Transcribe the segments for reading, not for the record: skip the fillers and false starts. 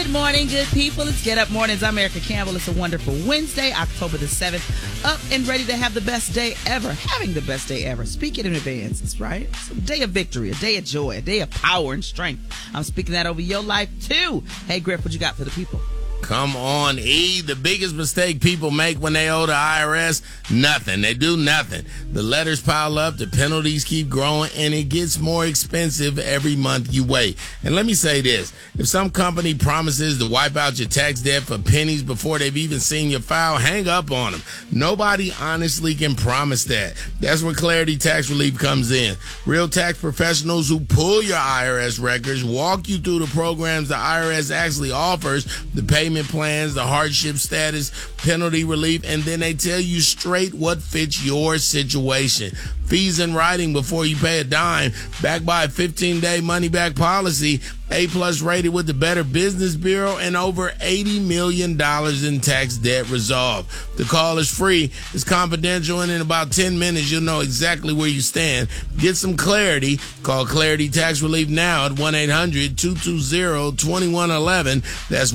Good morning, good people. It's Get Up Mornings. I'm Erica Campbell. It's a wonderful Wednesday, October the 7th. Up and ready to have the best day ever. Having the best day ever. Speak it in advance. That's right. It's a day of victory, a day of joy, a day of power and strength. I'm speaking that over your life, too. Hey, Griff, what you got for the people? Come on, E. The biggest mistake people make when they owe the IRS, nothing. They do nothing. The letters pile up, the penalties keep growing, and it gets more expensive every month you wait. And let me say this. If some company promises to wipe out your tax debt for pennies before they've even seen your file, hang up on them. Nobody honestly can promise that. That's where Clarity Tax Relief comes in. Real tax professionals who pull your IRS records, walk you through the programs the IRS actually offers, the payment plans, the hardship status, penalty relief, and then they tell you straight what fits your situation. Fees in writing before you pay a dime, backed by a 15-day money-back policy, A+ rated with the Better Business Bureau, and over $80 million in tax debt resolved. The call is free, it's confidential, and in about 10 minutes you'll know exactly where you stand. Get some clarity. Call Clarity Tax Relief now at 1-800-220-2111. That's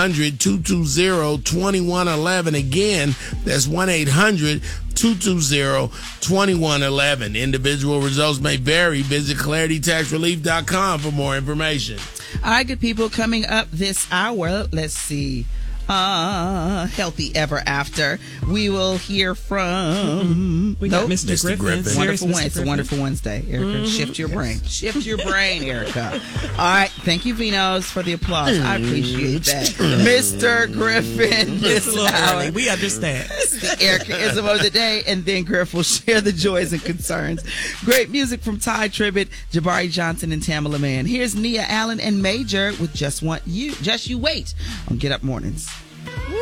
1-800-220-2111. Again, that's 1-800-220-2111. Individual results may vary. Visit claritytaxrelief.com for more information. All right, good people, coming up this hour, let's see. Healthy Ever After. We will hear from we got Mr. Griffin. Wonderful Wednesday. It's a wonderful Wednesday, Erica. Shift your brain. Shift your brain, Erica. All right. Thank you, Vinos, for the applause. I appreciate that. Mr. Griffin. It's a little early. We understand. The Erica-ism of the day, and then Griff will share the joys and concerns. Great music from Ty Tribbett, Jabari Johnson, and Tamala Mann. Here's Nia Allen and Major with Just You Wait on Get Up Mornings.